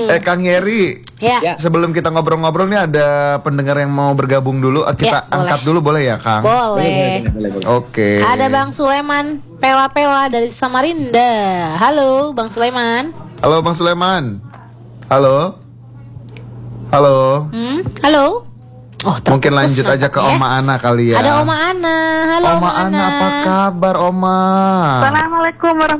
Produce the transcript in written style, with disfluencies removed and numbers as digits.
Kang Yeri. Ya. Sebelum kita ngobrol-ngobrol nih ada pendengar yang mau bergabung dulu. Kita angkat dulu boleh ya, Kang? Boleh. Oke. Ada Bang Sulaiman Pela-Pela dari Samarinda. Halo, Bang Sulaiman. Halo, Bang Sulaiman. Halo. Halo. Halo. Oh, mungkin lanjut aja ke Oma Ana kali ya. Ada Oma Ana. Halo Oma Ana, apa kabar Oma? Assalamualaikum warahmatullahi